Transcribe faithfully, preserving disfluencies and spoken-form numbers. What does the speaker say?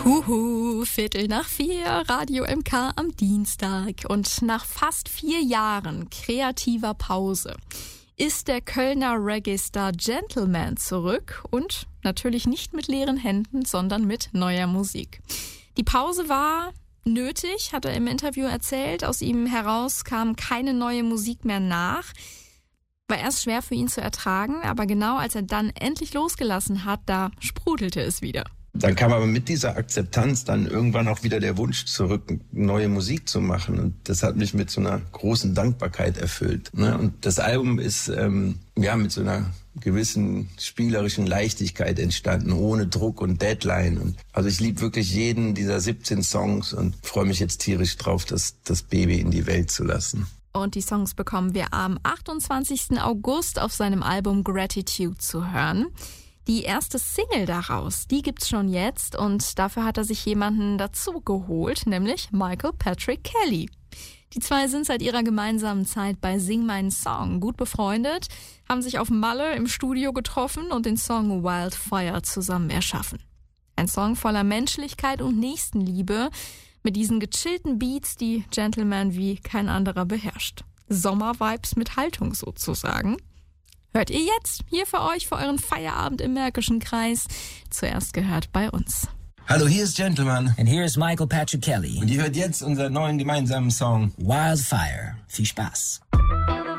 Huhu, Viertel nach vier, Radio M K am Dienstag. Und nach fast vier Jahren kreativer Pause ist der Kölner Reggae-Star Gentleman zurück und natürlich nicht mit leeren Händen, sondern mit neuer Musik. Die Pause war nötig, hat er im Interview erzählt. Aus ihm heraus kam keine neue Musik mehr nach. War erst schwer für ihn zu ertragen, aber genau als er dann endlich losgelassen hat, da sprudelte es wieder. Dann kam aber mit dieser Akzeptanz dann irgendwann auch wieder der Wunsch zurück, neue Musik zu machen. Und das hat mich mit so einer großen Dankbarkeit erfüllt. Und das Album ist ähm, ja mit so einer gewissen spielerischen Leichtigkeit entstanden, ohne Druck und Deadline. Und also ich liebe wirklich jeden dieser siebzehn Songs und freue mich jetzt tierisch drauf, das, das Baby in die Welt zu lassen. Und die Songs bekommen wir am achtundzwanzigsten August auf seinem Album Gratitude zu hören. Die erste Single daraus, die gibt's schon jetzt und dafür hat er sich jemanden dazu geholt, nämlich Michael Patrick Kelly. Die zwei sind seit ihrer gemeinsamen Zeit bei Sing meinen Song gut befreundet, haben sich auf Malle im Studio getroffen und den Song Wildfire zusammen erschaffen. Ein Song voller Menschlichkeit und Nächstenliebe, mit diesen gechillten Beats, die Gentleman wie kein anderer beherrscht. Sommervibes mit Haltung sozusagen. Hört ihr jetzt hier für euch für euren Feierabend im Märkischen Kreis. Zuerst gehört bei uns. Hallo, hier ist Gentleman. And here is Michael Patrick Kelly. Und ihr hört jetzt unseren neuen gemeinsamen Song Wildfire. Viel Spaß.